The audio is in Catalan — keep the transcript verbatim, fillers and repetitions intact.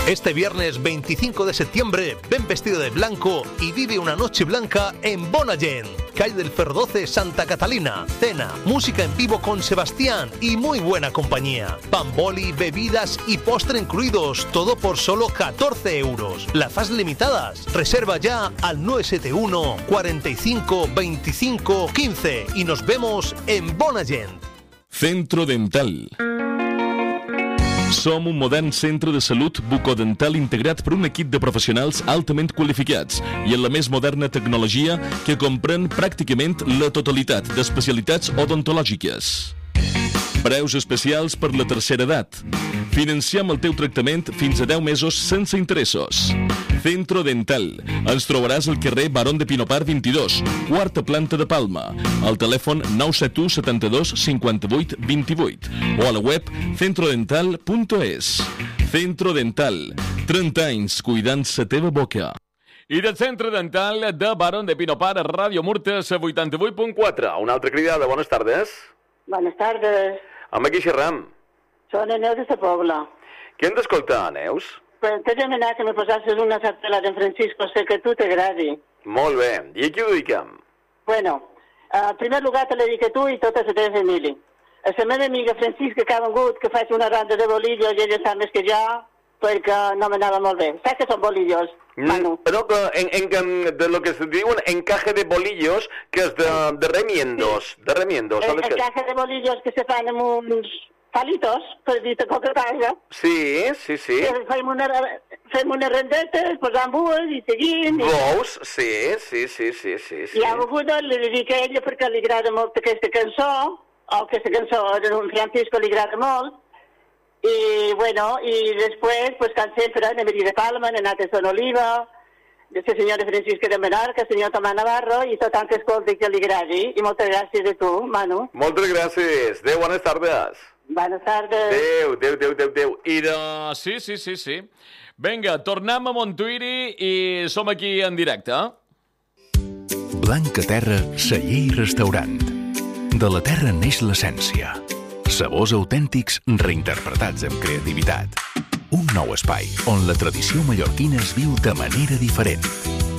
Este viernes veinticinco de septiembre, ven vestido de blanco y vive una noche blanca en Bonagent, calle del Ferro doce, Santa Catalina. Cena, música en vivo con Sebastián y muy buena compañía. Pan boli, bebidas y postre incluidos, todo por solo catorce euros. Las fas limitadas. Reserva ya al nueve siete uno, cuarenta y cinco, veinticinco, quince y nos vemos en Bonagent. Centro Dental. Som un modern centre de salut bucodental integrat per un equip de professionals altament qualificats i amb la més moderna tecnologia que comprèn pràcticament la totalitat d'especialitats odontològiques. Preus especials per la tercera edat. Financiem el teu tractament fins a deu mesos sense interessos. Centro Dental. Ens trobaràs al carrer Barón de Pinopar vint-i-dos, quarta planta de Palma, al telèfon nou set u setanta-dos cinquanta-vuit vint-i-vuit o a la web centrodental punt es. Centro Dental. trenta anys cuidant la teva boca. I del Centre Dental de Barón de Pinopar, Ràdio Murtes, vuitanta-vuit punt quatre. Una altra cridada, bones tardes. Bones tardes. Amb qui xerram? Són en Neus de la Pobla. Què hem d'escoltar, Neus? Pues t'he demanat que me posassis una sartela d'en Francisco, sé que a tu t'agradi. Molt bé. I a qui ho dediquem? Bueno, en primer lugar te la dedico a tu i tota la teva família. A la meva amiga Francisca que ha vengut, que faig una ronda de bolillos, i ella sap més que jo, perquè no m'anava molt bé. Saps que són bolillos, Manu? Mm, no, en, en, de lo que se diu un encaje de bolillos, que és de, de remiendos, sí. de remiendos. El, encaje de bolillos que se fan amb uns palitos, per dir-te qualque cosa. Sí, sí, sí. Fem una, fem una rendeta, posam bous i seguim. Bous, sí, sí, sí, sí, sí. I a alguna li dedica a ella perquè li agrada molt aquesta cançó, o aquesta cançó de un Francisco li agrada molt. I, bueno, i després, pues, com sempre, anem a dir de Palma, anem a Son Oliva, de la senyora Francisca de Menorca, el senyor Tomà Navarro, i tot el que escolti que li agradi. I moltes gràcies a tu, Manu. Moltes gràcies. Adéu, bones tardes. Bones tardes. Adéu, adéu, adéu, adéu, adéu. I de... Sí, sí, sí, sí. Vinga, tornem a Montuïri i som aquí en directe. Blanca Terra, celler i restaurant. De la terra neix l'essència. Sabors autèntics reinterpretats amb creativitat. Un nou espai on la tradició mallorquina es viu de manera diferent.